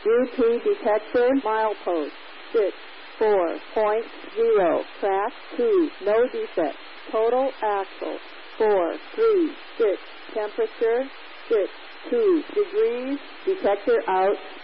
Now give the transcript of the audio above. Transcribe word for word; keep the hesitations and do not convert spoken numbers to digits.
U P detector, milepost, six, four point zero, track two, no defect. Total axle, four, three, six, temperature, six, two degrees, detector out.